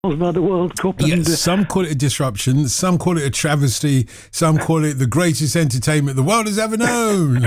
by the World Cup. Yes, some call it a disruption, some call it a travesty, some call it the greatest entertainment the world has ever known.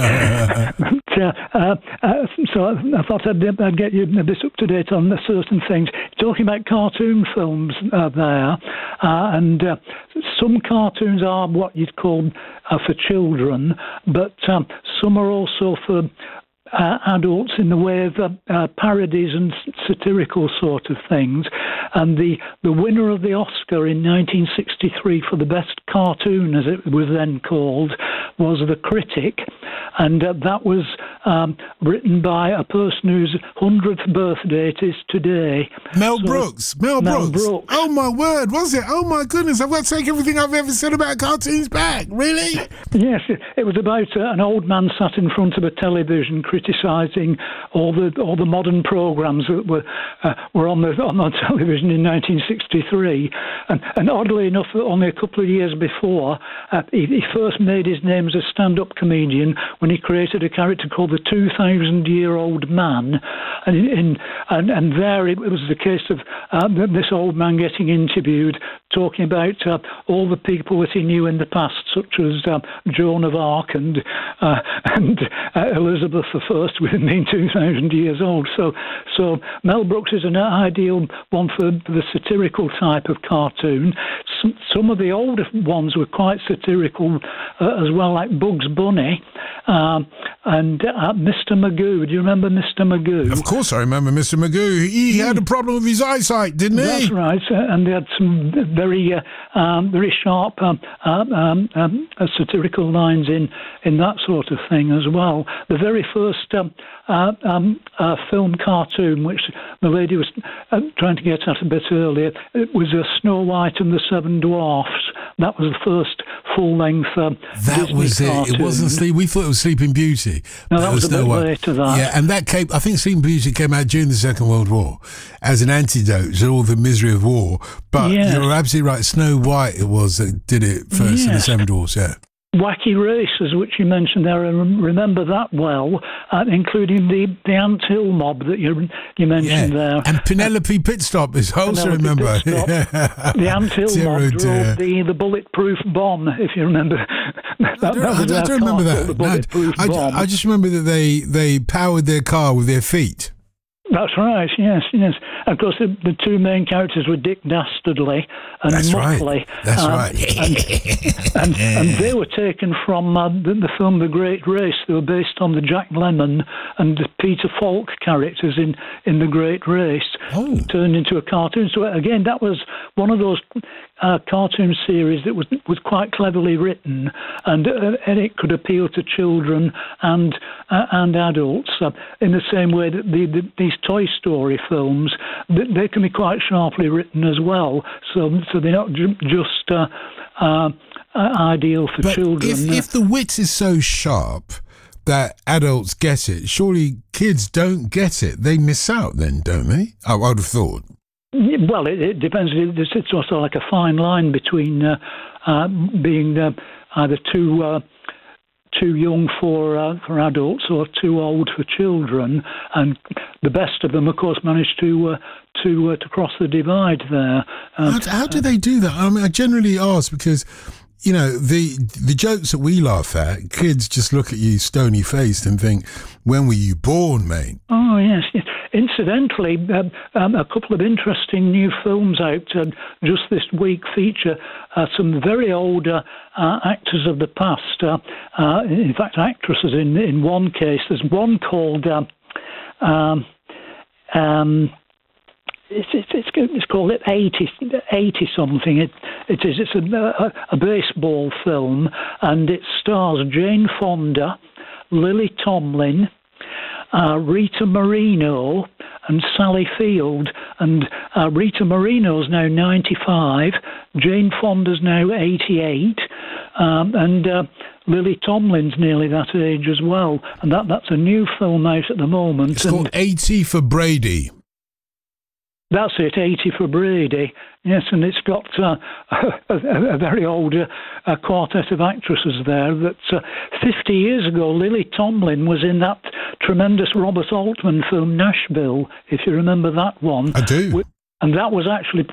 So I thought I'd get you a bit up to date on certain things. Talking about cartoon films there, and some cartoons are what you'd call for children, but some are also for adults in the way of parodies and satirical sort of things. And the winner of the Oscar in 1963 for the best cartoon, as it was then called, was The Critic. And that was written by a person whose 100th birthday it is today. Mel Brooks. Oh, my word, was it? Oh, my goodness, I've got to take everything I've ever said about cartoons back. Really? Yes, it was about an old man sat in front of a television criticising all the modern programmes that were on the television in 1963. And oddly enough, only a couple of years before, he first made his name as a stand-up comedian when he created a character called the 2,000-year-old man. And there it was the case of this old man getting interviewed, talking about all the people that he knew in the past, such as Joan of Arc and Elizabeth I, with being 2,000 years old. So Mel Brooks is an ideal one for the satirical type of cartoon. Some of the older ones were quite satirical as well, like Bugs Bunny and Mr. Magoo. Do you remember Mr. Magoo? Of course I remember Mr. Magoo. He had a problem with his eyesight, didn't he? That's right, and they had some very sharp satirical lines in that sort of thing as well. The very first film cartoon, which the lady was trying to get at a bit earlier, it was Snow White and the Seven Dwarfs. That was the first full-length That was Disney it. cartoon. It wasn't Sleep. We thought it was Sleeping Beauty. No, that was a bit Snow White. later, that. Yeah, and that came. I think Sleeping Beauty came out during the Second World War as an antidote to all the misery of war. But Yes. you're absolutely right. Snow White it was that did it first in the Yes. Seven Dwarfs. Yeah. Wacky Races, which you mentioned there, I remember that well, including the Ant Hill mob that you mentioned there. And Penelope Pitstop is I also Penelope remember. Pitstop. The Ant Hill mob drove the bulletproof bomb, if you remember. I don't remember that. The bulletproof bomb. I just remember that they powered their car with their feet. That's right, yes. Of course, the two main characters were Dick Dastardly and Muttley. That's right. and they were taken from the film The Great Race. They were based on the Jack Lemmon and Peter Falk characters in The Great Race, turned into a cartoon. So again, that was one of those cartoon series that was quite cleverly written, and it could appeal to children and adults in the same way that these Toy Story films, they can be quite sharply written as well. So they're not just ideal for children. If the wit is so sharp that adults get it, surely kids don't get it. They miss out then, don't they? I would have thought. Well, it depends. It's also like a fine line between being either too young for adults or too old for children, and the best of them, of course, manage to cross the divide there. How do they do that? I mean, I generally ask because, you know, the jokes that we laugh at, kids just look at you stony-faced and think, when were you born, mate? Oh, yes. Incidentally, a couple of interesting new films out just this week feature some very old actors of the past. In fact, actresses in one case. There's one called... It's called 80 something. It's a baseball film, and it stars Jane Fonda, Lily Tomlin, Rita Moreno and Sally Field. And Rita Moreno's now 95, Jane Fonda's now 88, and Lily Tomlin's nearly that age as well. And that's a new film out at the moment. It's called 80 for Brady. That's it, 80 for Brady. Yes, and it's got a very old quartet of actresses there that 50 years ago, Lily Tomlin was in that tremendous Robert Altman film, Nashville, if you remember that one. I do. And that was actually